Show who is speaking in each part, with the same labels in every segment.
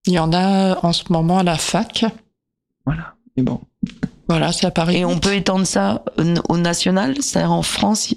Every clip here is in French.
Speaker 1: Il y en a en ce moment à la fac.
Speaker 2: Voilà. Mais bon.
Speaker 1: Voilà, c'est à Paris.
Speaker 3: Et on peut étendre ça au national, c'est-à-dire en France,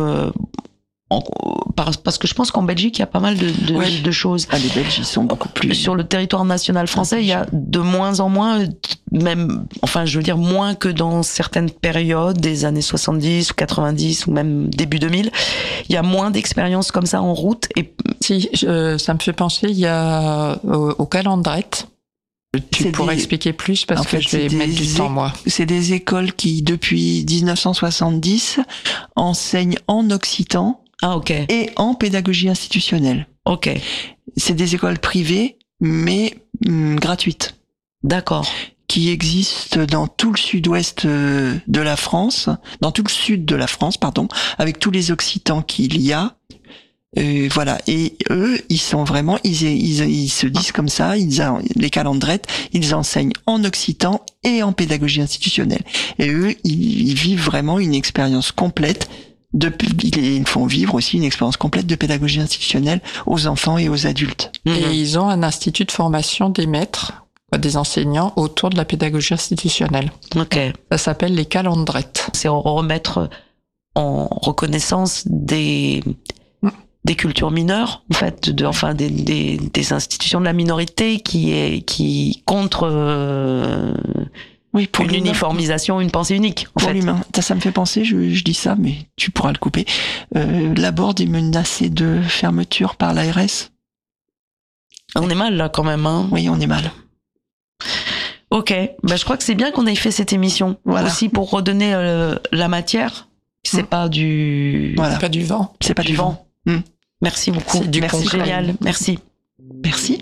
Speaker 3: parce que je pense qu'en Belgique, il y a pas mal de choses.
Speaker 2: Ah, les Belges, ils sont beaucoup plus...
Speaker 3: Sur le territoire national français, il y a de moins en moins, même, enfin, je veux dire, moins que dans certaines périodes des années 70 ou 90 ou même début 2000. Il y a moins d'expériences comme ça en route. Et
Speaker 1: si, ça me fait penser, il y a au Calandrette. Tu pourrais expliquer plus parce que je vais mettre du temps, moi.
Speaker 2: C'est des écoles qui, depuis 1970, enseignent en occitan.
Speaker 3: Ah, ok.
Speaker 2: Et en pédagogie institutionnelle.
Speaker 3: Ok.
Speaker 2: C'est des écoles privées, mais gratuites.
Speaker 3: D'accord.
Speaker 2: Qui existent dans tout le sud-ouest de la France, dans tout le sud de la France, pardon, avec tous les occitans qu'il y a. Voilà. Et eux, ils sont vraiment, ils se disent comme ça, les Calandrettes, ils enseignent en occitan et en pédagogie institutionnelle. Et eux, ils vivent vraiment une expérience complète. Ils font vivre aussi une expérience complète de pédagogie institutionnelle aux enfants et aux adultes.
Speaker 1: Et ils ont un institut de formation des maîtres, des enseignants autour de la pédagogie institutionnelle.
Speaker 3: Ok.
Speaker 1: Ça s'appelle les Calandrettes.
Speaker 3: C'est remettre en reconnaissance des cultures mineures, en fait, des institutions de la minorité qui contre
Speaker 2: oui, pour
Speaker 3: une uniformisation, une pensée unique.
Speaker 2: Pour l'humain. Ça me fait penser, je dis ça, mais tu pourras le couper. La Borde est menacée de fermeture par l'ARS.
Speaker 3: On est mal là quand même, hein.
Speaker 2: Oui, on est mal.
Speaker 3: Ok, je crois que c'est bien qu'on ait fait cette émission. Voilà. Aussi pour redonner la matière. C'est pas du...
Speaker 1: Voilà. C'est pas du vent.
Speaker 2: C'est pas du vent.
Speaker 3: Merci beaucoup.
Speaker 1: C'est du
Speaker 3: Merci, génial. Merci.
Speaker 2: Merci.